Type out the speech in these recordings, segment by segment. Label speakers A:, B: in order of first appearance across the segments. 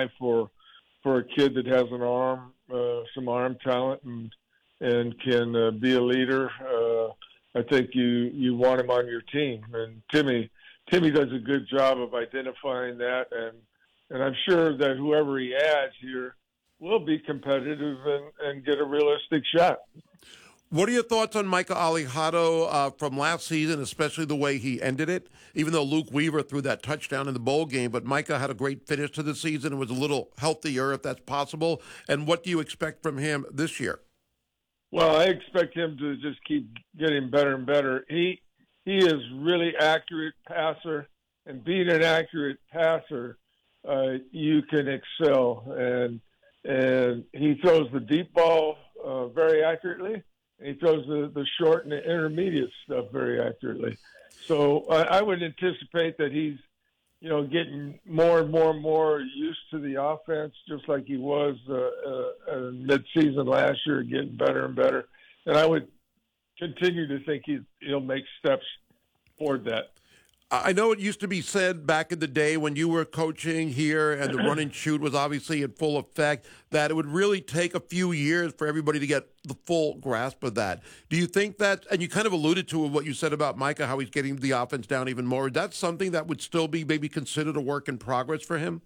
A: eye for a kid that has an arm, some arm talent, and can be a leader. I think you want him on your team, and Timmy does a good job of identifying that, and I'm sure that whoever he adds here will be competitive and get a realistic shot.
B: What are your thoughts on Micah Alejado from last season, especially the way he ended it? Even though Luke Weaver threw that touchdown in the bowl game, but Micah had a great finish to the season and was a little healthier, if that's possible. And what do you expect from him this year?
A: Well, I expect him to just keep getting better and better. He is really accurate passer, and being an accurate passer, you can excel. And he throws the deep ball very accurately. He throws the short and the intermediate stuff very accurately. So I would anticipate that he's, getting more and more and more used to the offense, just like he was mid-season last year, getting better and better. And I would continue to think he'll make steps toward that.
B: I know it used to be said back in the day when you were coaching here and the run and shoot was obviously in full effect that it would really take a few years for everybody to get the full grasp of that. Do you think that, and you kind of alluded to what you said about Micah, how he's getting the offense down even more, is that something that would still be maybe considered a work in progress for him?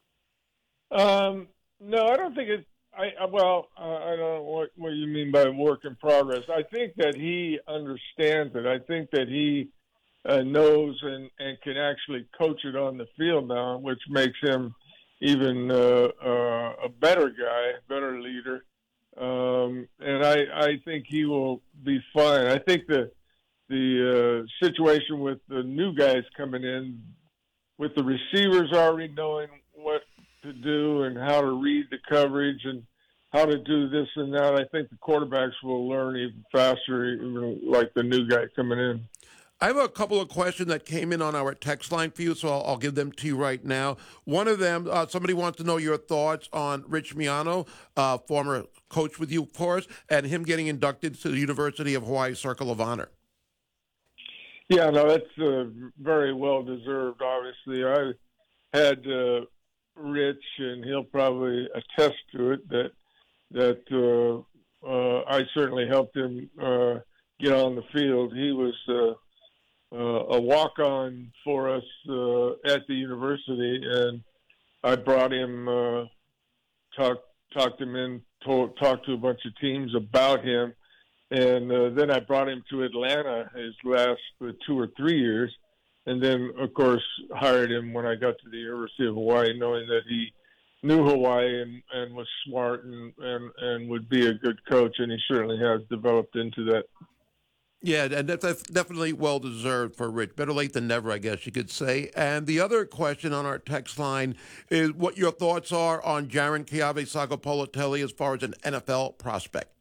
A: No, I don't think it. I don't know what you mean by work in progress. I think that he understands it. I think that he knows and can actually coach it on the field now, which makes him even a better guy, better leader. And I think he will be fine. I think the situation with the new guys coming in, with the receivers already knowing what to do and how to read the coverage and how to do this and that, I think the quarterbacks will learn even faster, even like the new guy coming in.
B: I have a couple of questions that came in on our text line for you, so I'll give them to you right now. One of them, somebody wants to know your thoughts on Rich Miano, former coach with you, of course, and him getting inducted to the University of Hawaii Circle of Honor.
A: Yeah, no, that's very well deserved. Obviously, I had Rich, and he'll probably attest to it that I certainly helped him get on the field. He was a walk-on for us at the university, and I brought him, talked him in, talked to a bunch of teams about him, and then I brought him to Atlanta his last 2 or 3 years, and then, of course, hired him when I got to the University of Hawaii, knowing that he knew Hawaii and was smart and would be a good coach, and he certainly has developed into that.
B: Yeah, and that's definitely well-deserved for Rich. Better late than never, I guess you could say. And the other question on our text line is what your thoughts are on Jaron Keawe-Sagapolutele as far as an NFL prospect.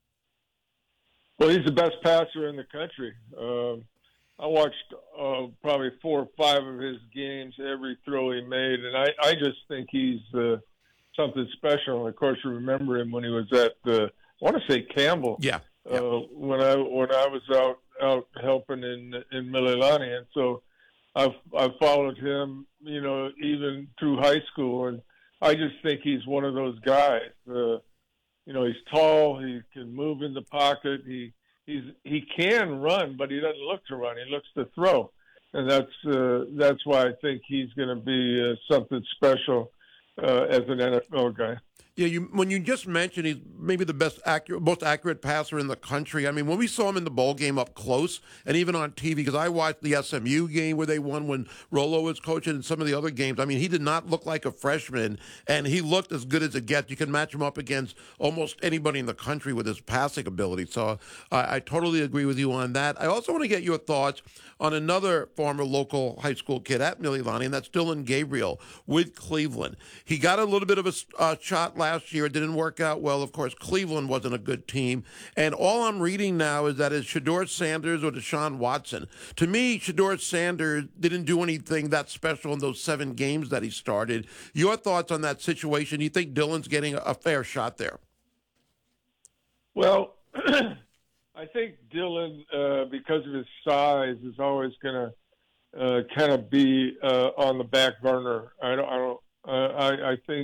A: Well, he's the best passer in the country. I watched probably 4 or 5 of his games, every throw he made, and I just think he's something special. And of course, you remember him when he was at, I want to say Campbell.
B: Yeah.
A: When I was out helping in Mililani, and so I followed him, even through high school, and I just think he's one of those guys. He's tall, he can move in the pocket, he can run, but he doesn't look to run; he looks to throw, and that's why I think he's going to be something special as an NFL guy.
B: Yeah, when you just mentioned he's maybe the most accurate passer in the country. I mean, when we saw him in the bowl game up close, and even on TV, because I watched the SMU game where they won when Rolo was coaching, and some of the other games. I mean, he did not look like a freshman, and he looked as good as it gets. You can match him up against almost anybody in the country with his passing ability. So I totally agree with you on that. I also want to get your thoughts on another former local high school kid at Mililani, and that's Dylan Gabriel with Cleveland. He got a little bit of a shot last year. It didn't work out well. Of course, Cleveland wasn't a good team. And all I'm reading now is that it's Shedeur Sanders or Deshaun Watson. To me, Shedeur Sanders didn't do anything that special in those 7 games that he started. Your thoughts on that situation? Do you think Dylan's getting a fair shot there?
A: Well, I think Dylan, because of his size, is always going to kind of be on the back burner. I think